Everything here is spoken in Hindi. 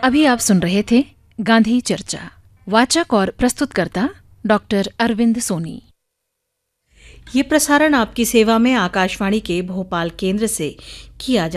अभी आप सुन रहे थे गांधी चर्चा। वाचक और प्रस्तुतकर्ता डॉक्टर अरविंद सोनी। ये प्रसारण आपकी सेवा में आकाशवाणी के भोपाल केंद्र से किया जा